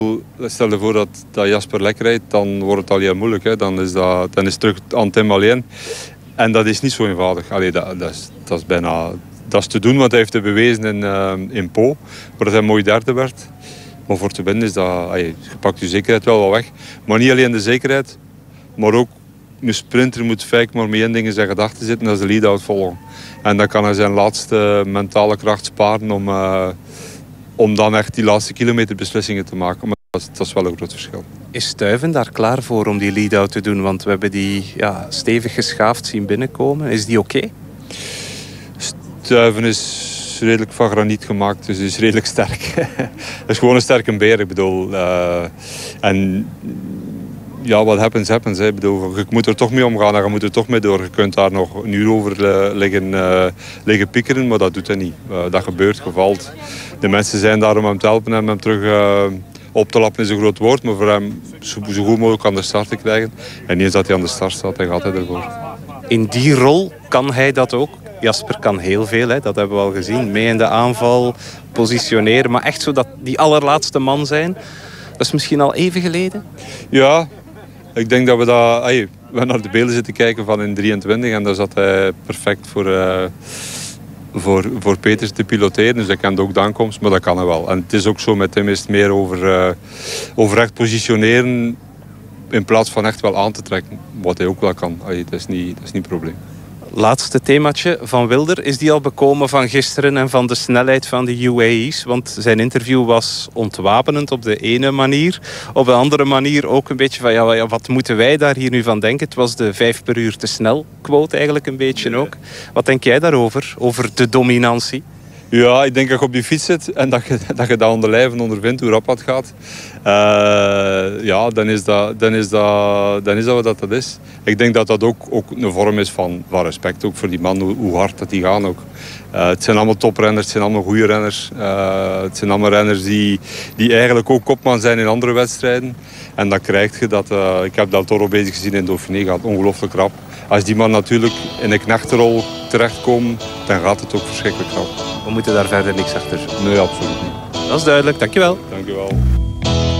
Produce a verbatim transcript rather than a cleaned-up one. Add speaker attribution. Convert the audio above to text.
Speaker 1: Stel je voor dat, dat Jasper lek rijdt, dan wordt het al heel moeilijk. Hè. Dan is dat, dan is het terug aan Tim alleen. En dat is niet zo eenvoudig. Allee, dat, dat, is, dat is bijna dat is te doen, want hij heeft het bewezen in, uh, in Po, waar hij mooi derde werd. Maar voor te winnen is dat... Allee, je pakt je zekerheid wel wat weg. Maar niet alleen de zekerheid, maar ook een sprinter moet vaak maar met één ding in zijn gedachten zitten, dat is de lead-out volgen. En dan kan hij zijn laatste mentale kracht sparen om, uh, om dan echt die laatste kilometer beslissingen te maken. Maar dat is, dat is wel een groot verschil.
Speaker 2: Is Stuyven daar klaar voor om die lead-out te doen? Want we hebben die ja, stevig geschaafd zien binnenkomen. Is die oké? Okay?
Speaker 1: Stuyven is redelijk van graniet gemaakt, dus hij is redelijk sterk. Dat is gewoon een sterke beer, ik bedoel. Uh, en ja, wat happens, happens. Hè. Ik bedoel, je moet er toch mee omgaan en je moet er toch mee door. Je kunt daar nog een uur over uh, liggen, uh, liggen piekeren, maar dat doet hij niet. Uh, dat gebeurt, gevalt. De mensen zijn daar om hem te helpen en hem terug uh, op te lappen is een groot woord, maar voor hem zo, zo goed mogelijk aan de start te krijgen. En niet eens dat hij aan de start staat, dan gaat hij ervoor.
Speaker 2: In die rol kan hij dat ook? Jasper kan heel veel, hè? Dat hebben we al gezien. Mee in de aanval, positioneren, maar echt zo dat die allerlaatste man zijn. Dat is misschien al even geleden?
Speaker 1: Ja, ik denk dat we dat... Ay, we hebben naar de beelden zitten kijken van in drieëntwintig en daar zat hij perfect voor, uh, voor, voor Peters te piloteren. Dus hij kende ook de aankomst, maar dat kan hij wel. En het is ook zo, met hem is het meer over, uh, over echt positioneren in plaats van echt wel aan te trekken. Wat hij ook wel kan. Ay, dat is niet, dat is niet het probleem.
Speaker 2: Laatste themaatje van Wilder. Is die al bekomen van gisteren en van de snelheid van de U A E's? Want zijn interview was ontwapenend op de ene manier. Op de andere manier ook een beetje van... ja, wat moeten wij daar hier nu van denken? Het was de vijf per uur te snel quote eigenlijk een beetje ook. Wat denk jij daarover? Over de dominantie?
Speaker 1: Ja, ik denk dat je op die fiets zit en dat je dat, je dat onder lijven ondervindt hoe rap dat gaat. Uh, ja, dan is dat, dan, is dat, dan is dat wat dat is. Ik denk dat dat ook, ook een vorm is van, van respect ook voor die man, hoe, hoe hard dat die gaan ook. Uh, het zijn allemaal toprenners, het zijn allemaal goede renners. Uh, het zijn allemaal renners die, die eigenlijk ook kopman zijn in andere wedstrijden. En dan krijg je dat... Uh, ik heb Del Toro bezig gezien in Dauphiné, gaat ongelooflijk rap. Als die man natuurlijk in een knechtenrol terechtkomt, dan gaat het ook verschrikkelijk rap.
Speaker 2: We moeten daar verder niks achter.
Speaker 1: Nee, absoluut niet.
Speaker 2: Dat is duidelijk, dankjewel.
Speaker 1: Dankjewel.